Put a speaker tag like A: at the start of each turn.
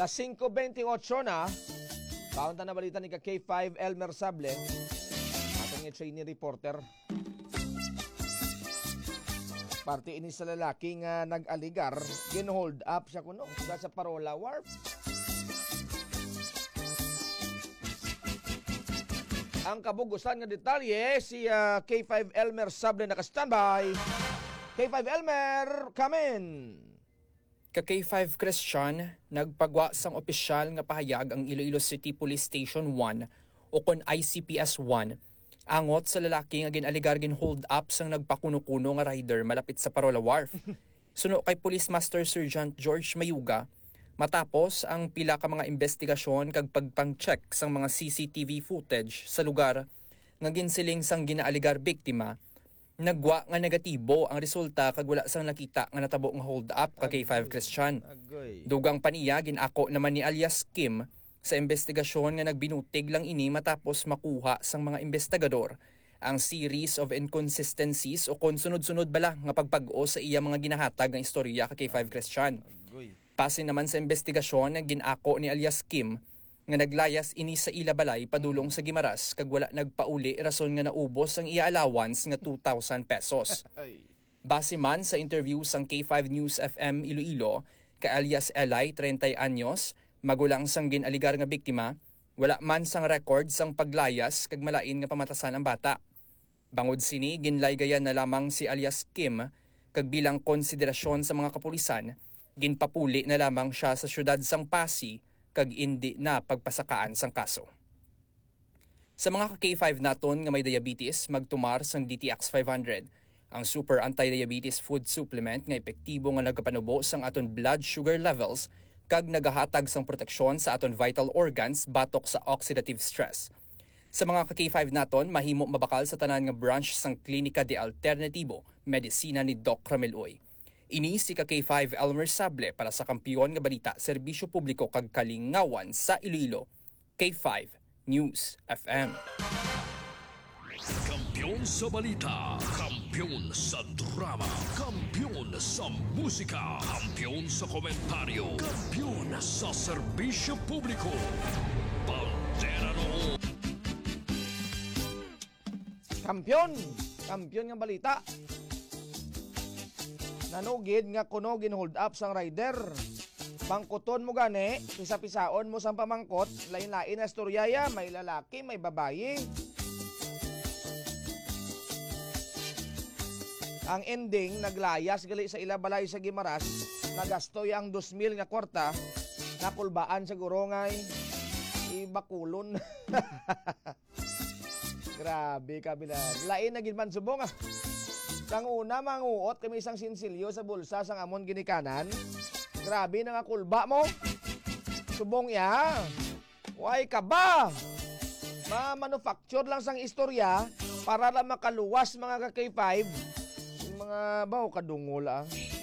A: Las 5:28 na. Kaunta na balita ni K5 Elmer Sable. Atong trainee reporter. Parte ini sa lalaki nga nag-aligar, gin-hold up siya kuno sa Parola Wharf. Ang kabugusan nga detalye si K5 Elmer Sable naka-standby. K5 Elmer, come in.
B: Ka-K5 Christian, nagpagwa sang opisyal nga pahayag ang Iloilo City Police Station 1 o kon ICPS 1 angot sa lalaki nga ginaligar gin-hold up sang nagpakuno-kuno nga rider malapit sa Parola Wharf. Suno kay Police Master Sergeant George Mayuga, matapos ang pila ka mga investigasyon kag pagpang-check sang mga CCTV footage sa lugar nga ginsiling sang ginaaligar biktima, nagwa nga negatibo ang resulta kag wala sang nakita nga natabo nga hold up ka K5 Christian. Dugang paniya ginako naman ni alias Kim sa investigasyon nga nagbinutig lang ini matapos makuha sang mga investigador ang series of inconsistencies o kon sunod-sunod bala nga pagpag-o sa iya mga ginahatag nga istorya ka K5 Christian. Pasin naman sa investigasyon nga ginako ni alias Kim nga naglayas ini sa ila balay padulong sa Gimaras kag wala nagpauli rason nga naubos ang iya allowance nga 2,000 pesos. Base man sa interview sang K5 News FM Iloilo ka alias Eli 30 anyos, magulang sang ginaligar nga biktima, wala man sang record sang paglayas kag malain nga pamatasan ang bata. Bangod sini ginlaygayan na lamang si alias Kim kag bilang konsiderasyon sa mga kapulisan, ginpapuli na lamang siya sa syudad sang Pasig kag indi na pagpasakaan sang kaso. Sa mga ka-K5 naton nga may diabetes, magtumar sang DTX 500, ang super anti-diabetes food supplement nga epektibo nga nagapanubo sang aton blood sugar levels kag nagahatag sang proteksyon sa aton vital organs batok sa oxidative stress. Sa mga ka-K5 naton, mahimo mabakal sa tanan nga branch sang Klinika de Alternatibo Medisina ni Doc Rameloy. Ini si ka-K5 Elmer Sable para sa kampiyon nga balita, serbisyo publiko kag kalingawan sa Iloilo. K5 News FM.
C: Kampiyon sa balita, kampiyon sa drama, kampiyon sa musika, kampiyon sa komentaryo, kampiyon sa serbisyo publiko. Bandera noon.
A: Kampiyon nga balita. Nanugid nga kuno gin-hold up sang rider. Pangkuton mo gani, pisa-pisaon mo sang pamangkot, lain-lain na storyaya, may lalaki, may babayi. Ang ending, naglayas gali sa ilabalay sa Gimaras, nagastoy ang 2,000 nga kwarta, napulbaan sa gurongay, ibakulon. Grabe kabilan. Lain na ginman subong ah. Sang una, manguot kami isang sinsilyo sa bulsa sang amon ginikanan. Grabe na nga kulba mo. Subong ya. Why ka ba? Ma-manufacture lang sang istorya para lang makaluwas mga ka-K5. Yung mga baw kadungol ah.